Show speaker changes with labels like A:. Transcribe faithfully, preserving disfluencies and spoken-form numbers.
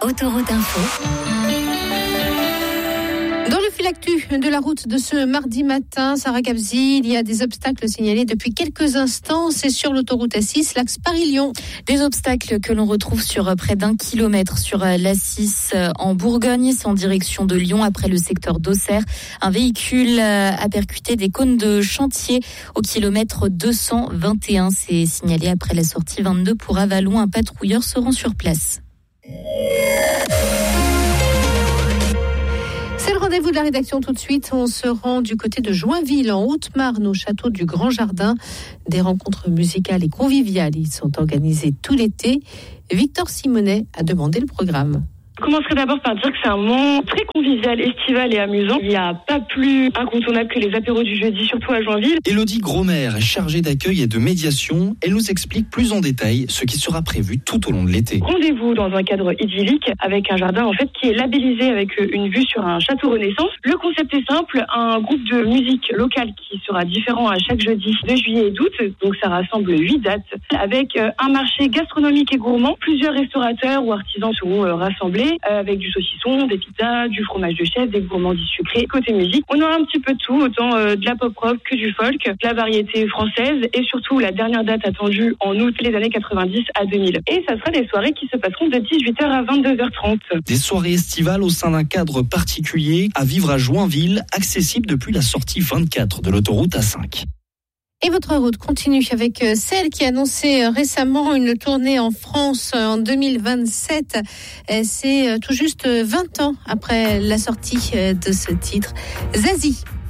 A: Autoroute Info.
B: Dans le fil actu de la route de ce mardi matin, Sarah Kabzi, il y a des obstacles signalés depuis quelques instants. C'est sur l'autoroute A six, l'axe Paris-Lyon.
C: Des obstacles que l'on retrouve sur près d'un kilomètre sur l'A six en Bourgogne. C'est en direction de Lyon après le secteur d'Auxerre. Un véhicule a percuté des cônes de chantier au kilomètre deux cent vingt et un. C'est signalé après la sortie vingt-deux pour Avallon. Un patrouilleur se rend sur place.
B: C'est le rendez-vous de la rédaction tout de suite. On se rend du côté de Joinville, en Haute-Marne, au château du Grand Jardin. Des rencontres musicales et conviviales y sont organisées tout l'été. Victor Simonet a demandé le programme.
D: Je commencerai d'abord par dire que c'est un moment très convivial, estival et amusant. Il n'y a pas plus incontournable que les apéros du jeudi, surtout à Joinville.
E: Élodie Gromer est chargée d'accueil et de médiation. Elle nous explique plus en détail ce qui sera prévu tout au long de l'été.
D: Rendez-vous dans un cadre idyllique avec un jardin en fait qui est labellisé avec une vue sur un château Renaissance. Le concept est simple, un groupe de musique locale qui sera différent à chaque jeudi de juillet et d'août. Donc ça rassemble huit dates avec un marché gastronomique et gourmand. Plusieurs restaurateurs ou artisans seront rassemblés. Avec du saucisson, des pizzas, du fromage de chèvre, des gourmandises sucrées. Côté musique, on aura un petit peu de tout, autant euh, de la pop rock que du folk, de la variété française et surtout la dernière date attendue en août, les années quatre-vingt-dix à deux mille. Et ça sera des soirées qui se passeront de dix-huit heures à vingt-deux heures trente.
E: Des soirées estivales au sein d'un cadre particulier à vivre à Joinville, accessible depuis la sortie vingt-quatre de l'autoroute A cinq.
B: Et votre route continue avec celle qui a annoncé récemment une tournée en France en deux mille vingt-sept. C'est tout juste vingt ans après la sortie de ce titre. Zazie.